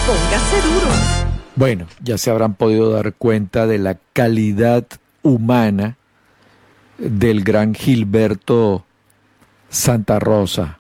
Póngase duro. Bueno, ya se habrán podido dar cuenta de la calidad humana del gran Gilberto Santa Rosa.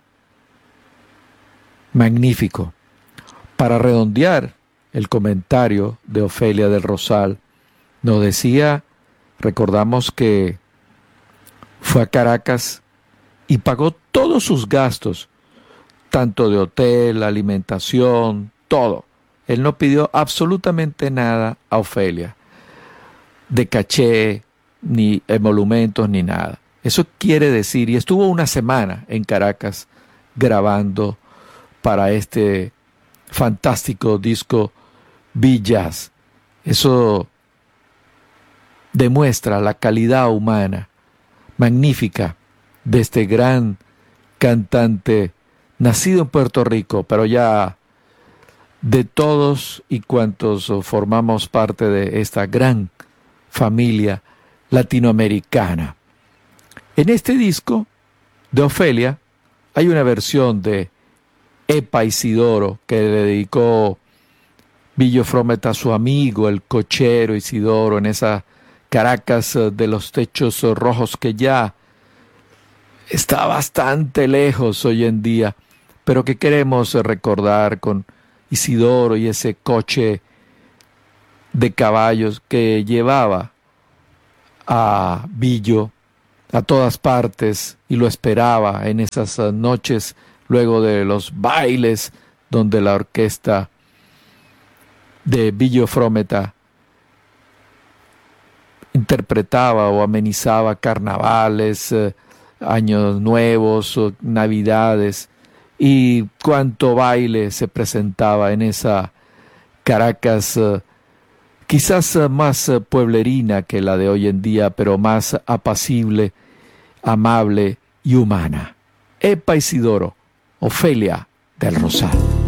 Magnífico. Para redondear el comentario de Ofelia del Rosal, nos decía, recordamos que fue a Caracas y pagó todos sus gastos, tanto de hotel, alimentación, todo. Él no pidió absolutamente nada a Ofelia, de caché, ni emolumentos, ni nada. Eso quiere decir, y estuvo una semana en Caracas grabando para este fantástico disco V-Jazz. Eso demuestra la calidad humana magnífica de este gran cantante nacido en Puerto Rico, pero ya de todos y cuantos formamos parte de esta gran familia latinoamericana. En este disco de Ofelia hay una versión de Epa Isidoro que le dedicó Billo Frometa a su amigo, el cochero Isidoro, en esa Caracas de los techos rojos que ya está bastante lejos hoy en día, pero que queremos recordar con Isidoro y ese coche de caballos que llevaba a Billo a todas partes y lo esperaba en esas noches luego de los bailes donde la orquesta de Billo Frometa interpretaba o amenizaba carnavales, años nuevos, navidades, y cuánto baile se presentaba en esa Caracas, quizás más pueblerina que la de hoy en día, pero más apacible, amable y humana. Epa Isidoro, Ofelia del Rosal.